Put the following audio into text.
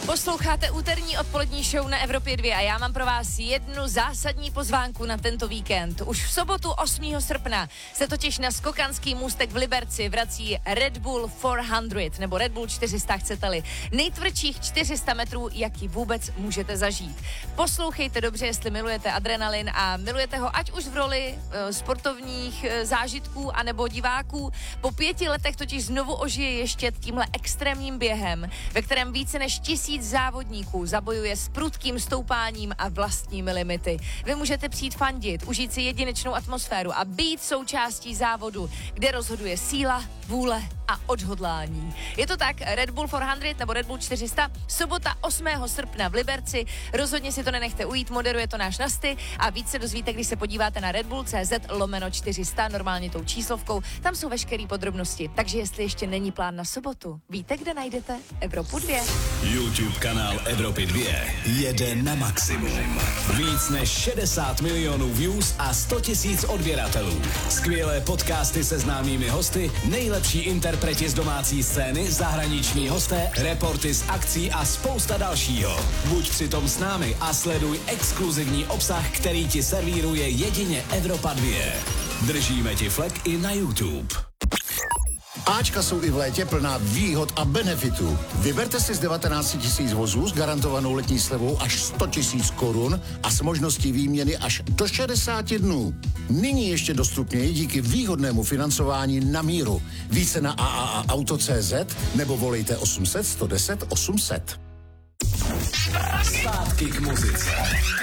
Posloucháte úterní odpolední show na Evropě 2 a já mám pro vás jednu zásadní pozvánku na tento víkend. Už v sobotu 8. srpna se totiž na skokanský můstek v Liberci vrací Red Bull 400, nebo Red Bull 400, chcete-li. Nejtvrdších 400 metrů, jaký vůbec můžete zažít. Poslouchejte dobře, jestli milujete adrenalin a milujete ho ať už v roli sportovních zážitků anebo diváků. Po 5 letech totiž znovu ožije ještě tímhle extrémním během, ve kterém více než 1000 závodníků zabojuje s prudkým stoupáním a vlastními limity. Vy můžete přijít fandit, užít si jedinečnou atmosféru a být součástí závodu, kde rozhoduje síla, vůle a odhodlání. Je to tak, Red Bull 400 nebo Red Bull 400, sobota 8. srpna v Liberci. Rozhodně si to nenechte ujít, moderuje to náš Nasty a víc se dozvíte, když se podíváte na redbull.cz/400, normálně tou číslovkou, tam jsou veškeré podrobnosti. Takže jestli ještě není plán na sobotu, víte, kde najdete Evropu 2? YouTube kanál Evropy 2 jede na maximum. Víc než 60 milionů views a 100 000 odběratelů. Skvělé podcasty se známými hosty, nejlepší interpreti z domácí scény, zahraniční hosté, reporty z akcí a spousta dalšího. Buď přitom s námi a sleduj exkluzivní obsah, který ti servíruje jedině Evropa 2. Držíme ti flek i na YouTube. Ačka jsou i v létě plná výhod a benefitů. Vyberte si z 19 000 vozů s garantovanou letní slevou až 100 000 korun a s možností výměny až do 60 dnů. Nyní ještě dostupněji díky výhodnému financování na míru. Více na AAAauto.cz nebo volejte 800 110 800. Zpátky k muzice.